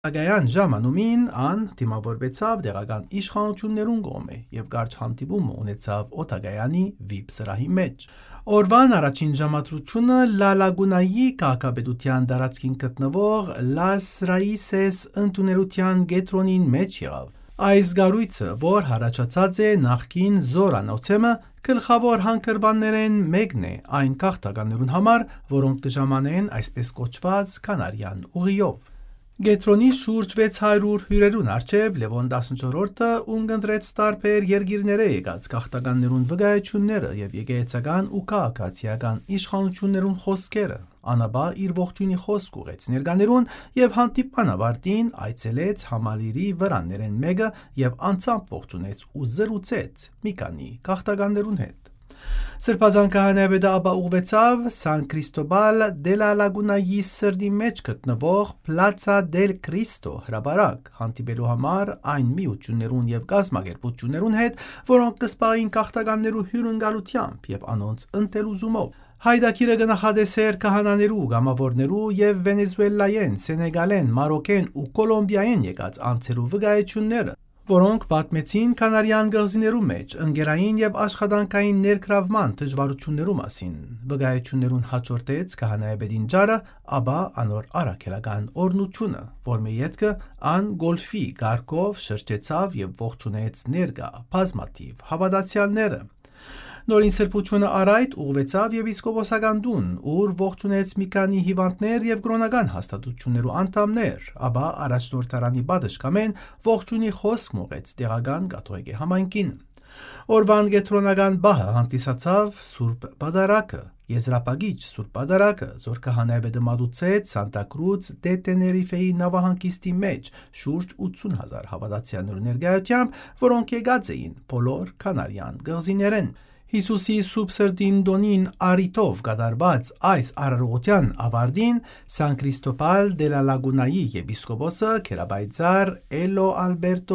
Ագայան ժամանումին ան դիմավորվեցավ դեղական իշխանություններուն կողմէ եւ կարճ հանդիպում ունեցավ Օտագայանի վիպ սրահի մեջ։ Օրվան առաջին ժամադրությունը Լա Լագունայի քաղաքապետության տարածքին գտնվող Լաս Ռաիսես ընտուներության գետրոնին մեջ եղավ։ Այս գառույցը, որ հարաճած է նախկին Զորանոցեմը, գլխավոր հանգրվաններեն մեկն է այն քաղաքականներուն համար, որոնք կժամանեն այսպես կոչված կանարյան ուղիով։ Գետրոնի շուրջ 600 հյուրերուն առջև Լևոն 14-ը ունկնդրեց տարբեր երկիրները եկած քաղաքականներուն վկայությունները եւ եկեղեցական ու քաղաքացիական իշխանություններուն խոսքերը։ Անաբա իր ողջույնի խոսք ուղեց ներկաներուն եւ հանդիպան ավարտին այցելեց համալիրի վրաններեն մեկը եւ անցամբ ողջունեց ու զրուցեց մի քանի քաղաքականներուն հետ։ Սրբազան քահանայապետը ապա ուղղվեցավ Սան Քրիստոբալ դե լա Լագունայի սրդի մեջ գտնվող Պլացա դել Քրիստո հրապարակ հանդիպելու համար այն միություններուն եւ գազམ་ակերպություններուն հետ, որոնք կսպային քաղաքականներու հյուրընկալությամբ եւ անոնց ընտելուզումով։ Հայդակիրը կնախադեսեր քահանաներու, գամավորներու եւ Վենեսուելայեն, Սենեգալեն, Մարոկեն ու Կոլոմբիայեն եկած անձերու վկայությունները, որոնք պատմեցին կանարյան գազիներու մեջ ընկերային եւ աշխատանքային ներգրավման դժվարություններու մասին։ Վկայություններուն հաջորդեց քահանայապետին ջարը, ապա անոր առաքելական օրնությունը, որ մեյետքը ան գոլֆի գարկով շրջեցավ եւ ողջունեց ներկա բազմաթիվ հավատացյալները։ Նորին սրբությունը առայդ ուղղվեցավ եպիսկոպոսական տուն, ուր ողջունեց մի քանի հիվանդներ եւ կրոնական հաստատություններու անդամներ, ապա առաջնորդարանի պատշգամեն ողջունի խոսք մողեց տեղական կաթողիկե համայնքին։ Օրվան գետրոնական բահը հանդիսացավ Սուրբ Պատարագը, եզրափակիչ Սուրբ Պատարագը, որ քահանայապետը մատուցեց Սանտա Կրուց դե Տեներիֆեի նավահանգիստի մեջ շուրջ 80,000 հավատացյալներու ներկայությամբ, որոնք եկած էին բոլոր կանարյան գազիներեն։ Հիսուսի սուրբ սրտին դոնին արիտով կատարված այս արարողության ավարտին Սան Քրիստոբալ դե լա Լագունայի եպիսկոպոսը քերաբայձար Էլո Ալբերտո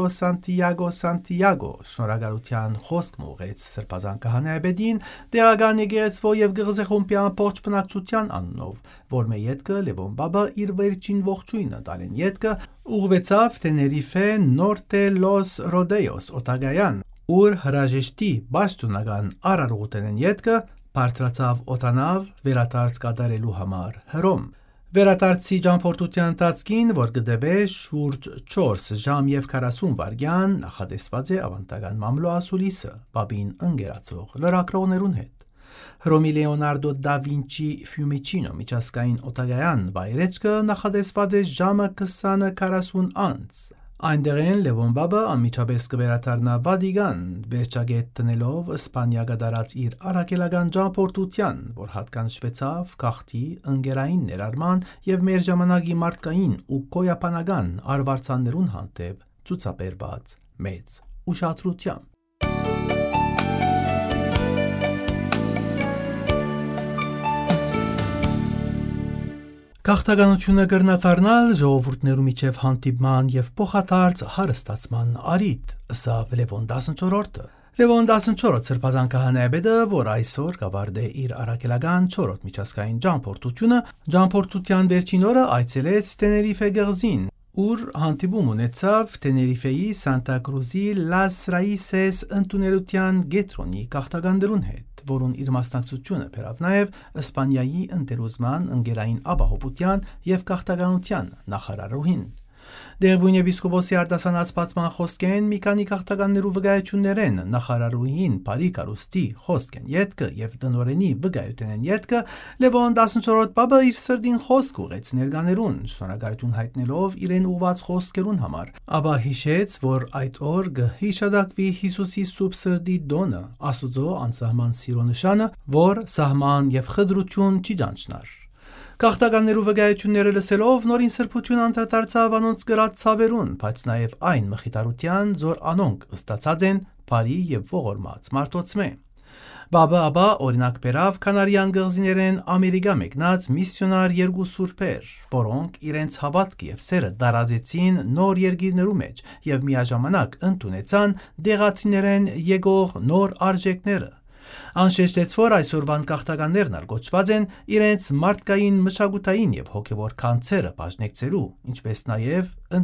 Սանտիագո շնորհակալության խոսք մուղեց սրբազան քահանայապետին տեղական եկեղեցվո եւ գղզեխումբի ամբողջ բնակչության անունով, որ մեյետքը Լևոն Բաբը իր վերջին ողջույնը տալեն ետքը ուղղվեցավ Տեներիֆե Նորտե Լոս Ռոդեոս Օտագայան, ուր հրաժեշտի բաշտունական արարողութենեն ետքը բարձրացավ օտանավ վերադարձ կատարելու համար Հռոմ։ Վերադարձի ճամփորդության ընթացքին, որ կդեվե շուրջ 4 ժամ եւ 40 վայրկյան, նախադեсված է ավանդական մամլոասուլիսը Բաբին ընկերացող լրագրողներուն հետ։ Հռոմի Լեոնարդո դա Վինչի Ֆյումիչինո միջազգային օտագայան վայրեջքը նախադեсված է ժամը 20:40 անց։ Այնտեղեն Լևոն Բաբը անմիջապես կվերադառնա Վատիկան, վերջագետ տնելով Իսպանիա կատարած իր առաքելական ճամփորդության, որ հատկանշվեցավ քաղցի ընկերային ներառման եւ մեր ժամանակի մարդկային ու գոյապանական արվարձաններուն հանդեպ ցուցաբերված մեծ ուշադրությամբ։ Քաղաքականությունը կրնաթարնալ ժողովուրդներու միջև հանդիպման եւ փոխադարձ հարստացման արիթ, ըսավ Լևոն 14-ը։ Լևոն 14-ը սրբազան քահանայապետը, որ այսօր կավարտե իր առաքելական 4-րդ միջազգային ճամփորդությունը, ճամփորդության վերջին օրը այցելեց Տեներիֆե գղզին, ուր հանդիպում ունեցավ Տեներիֆեի Սանտա Կրուզի Լաս Ռաիսես ընտուներության գետրոնի քաղաքականներուն հետ, որուն իր մասնակցությունը բերավ նաև Իսպանիայի ընկերության ընկերային ապահովության եւ քաղաքականության նախարարուհին։ Դերվույն եպիսկոպոսի արտասանած բացման խոսքեն մի քանի քաղաքականներու վկայություններեն նախարարուհին Բարի Կարուստի խոսքեն ետքը եւ տնօրենի վկայությունեն ետքը Լևոն 14-րդ Բաբը իր սրդին խոսք ուղեց ներկաներուն, շնորհակալություն հայտնելով իրեն ուղված խոսքերուն համար, ապա հիշեց, որ այդ օր կհիշադակվի Հիսուսի սուրբ սրտի դոնը, Աստծո անսահման սիրո նշանը, որ սահման եւ խտրություն չի ճանչնար։ Քաղաքականներու վկայությունները լսելով նորին սրբություն անդրադարձավ անոնց գրած ցավերուն, բայց նաև այն մխիթարության, որ անոնք ստացած են բարի եւ ողորմած մարդոցմե։ Բաբը ապա օրինակ բերավ կանարյան գղզիներեն Ամերիկա մեկնած միսիոնար երկու սուրբեր, որոնք իրենց հավատքը եւ սերը դարածեցին նոր երկիրներու մեջ եւ միաժամանակ ընդունեցան դեղացիներեն եկող նոր արժեքները։ Անշեշտեց, որ այսօրվան կախտականներն ալ գոչված են իրենց մարդկային, մշակութային եւ հոգեվոր քանցերը բաժնեկցելու, ինչպես նաեւ